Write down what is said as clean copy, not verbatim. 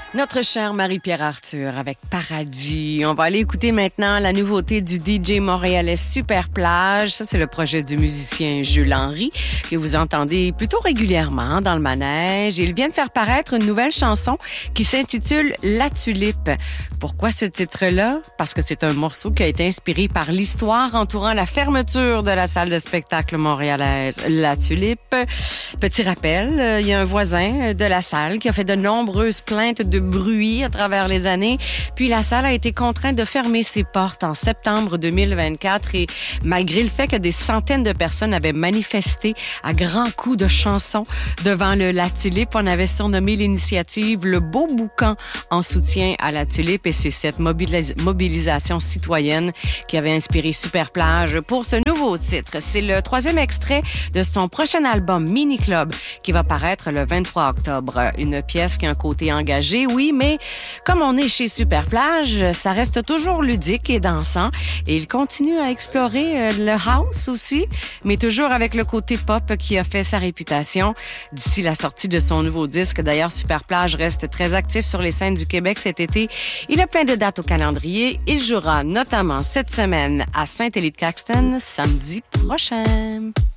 Notre chère Marie-Pierre Arthur avec Paradis. On va aller écouter maintenant la nouveauté du DJ montréalais Super Plage. Ça, c'est le projet du musicien Jules Henry que vous entendez plutôt régulièrement dans le manège. Il vient de faire paraître une nouvelle chanson qui s'intitule La Tulipe. Pourquoi ce titre-là? Parce que c'est un morceau qui a été inspiré par l'histoire entourant la fermeture de la salle de spectacle montréalaise La Tulipe. Petit rappel, il y a un voisin de la salle qui a fait de nombreuses plaintes de bruit à travers les années. Puis la salle a été contrainte de fermer ses portes en septembre 2024 et malgré le fait que des centaines de personnes avaient manifesté à grands coups de chansons devant le La Tulipe, on avait surnommé l'initiative le Beau Boucan en soutien à La Tulipe et c'est cette mobilisation citoyenne qui avait inspiré Super Plage pour ce nouveau titre. C'est le 3e extrait de son prochain album Mini Club qui va paraître le 23 octobre. Une pièce qui a un côté engagé, oui, mais comme on est chez Super Plage, ça reste toujours ludique et dansant. Et il continue à explorer le house aussi, mais toujours avec le côté pop qui a fait sa réputation. D'ici la sortie de son nouveau disque, d'ailleurs, Super Plage reste très actif sur les scènes du Québec cet été. Il a plein de dates au calendrier. Il jouera notamment cette semaine à Saint-Élie-de-Caxton, samedi prochain.